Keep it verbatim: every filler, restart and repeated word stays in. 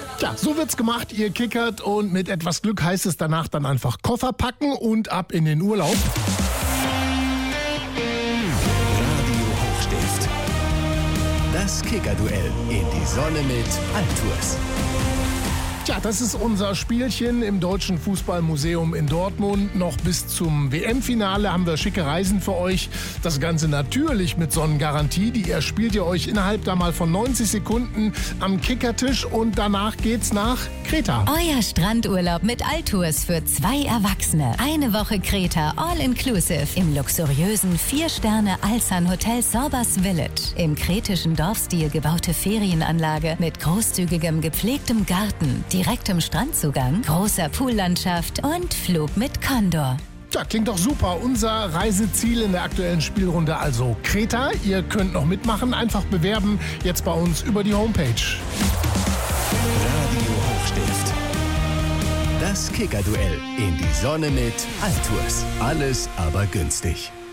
Ja, so wird's gemacht, ihr kickert, und mit etwas Glück heißt es danach dann einfach Koffer packen und ab in den Urlaub. Radio Hochstift. Das Kickerduell in die Sonne mit Altours. Tja, das ist unser Spielchen im Deutschen Fußballmuseum in Dortmund. Noch bis zum W M-Finale haben wir schicke Reisen für euch. Das Ganze natürlich mit Sonnengarantie. Die erspielt ihr euch innerhalb da mal von neunzig Sekunden am Kickertisch, und danach geht's nach Kreta. Euer Strandurlaub mit Altours für zwei Erwachsene. Eine Woche Kreta, all inclusive, im luxuriösen vier Sterne Alsan Hotel Sorbas Village. Im kretischen Dorfstil gebaute Ferienanlage mit großzügigem gepflegtem Garten, direktem Strandzugang, großer Poollandschaft und Flug mit Condor. Tja, klingt doch super. Unser Reiseziel in der aktuellen Spielrunde also Kreta. Ihr könnt noch mitmachen, einfach bewerben, jetzt bei uns über die Homepage. Radio Hochstift. Das Kickerduell in die Sonne mit Altours. Alles aber günstig.